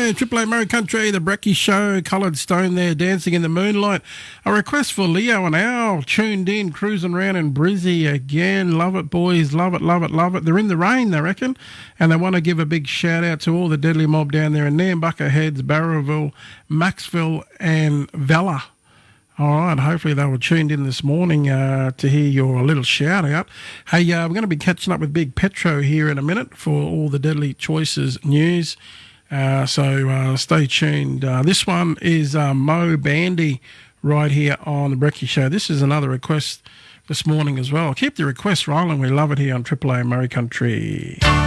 afternoon, Triple A Murray Country, the Brecky Show, Coloured Stone there, dancing in the moonlight. A request for Leo and Al, tuned in, cruising around in Brizzy again. Love it, boys, love it, love it, love it. They're in the rain, they reckon, and they want to give a big shout out to all the Deadly Mob down there in Nambucca Heads, Barrowville, Maxville and Vella. All right, hopefully they were tuned in this morning to hear your little shout out. Hey, we're going to be catching up with Big Petro here in a minute for all the Deadly Choices news. So stay tuned. This one is Mo Bandy right here on the Brecky Show. This is another request this morning as well. Keep the requests rolling. We love it here on Triple A Murray Country.